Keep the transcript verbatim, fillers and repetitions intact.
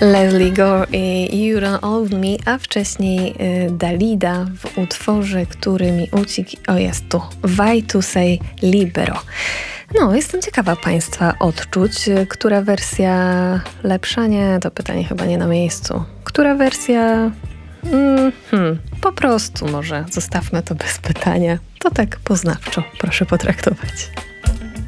Leslie Gore i You Don't Own Me, a wcześniej y, Dalida w utworze, który mi uciekł. O, jest tu. Vai tu sei libero. No, jestem ciekawa Państwa odczuć. Która wersja lepsza? Nie, to pytanie chyba nie na miejscu. Która wersja... Mm, hmm, po prostu może zostawmy to bez pytania. To tak poznawczo, proszę potraktować.